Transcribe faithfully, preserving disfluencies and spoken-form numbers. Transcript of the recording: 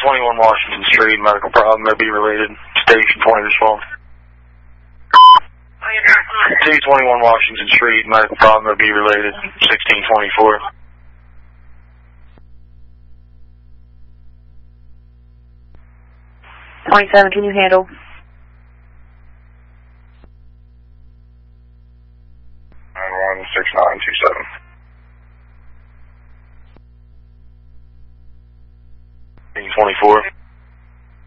twenty-one Washington Street, medical problem may be related. Station twenty response. T twenty-one Washington Street, medical problem may be related. sixteen twenty-four. twenty-seven, can you handle? nine one six nine two seven. twenty-four.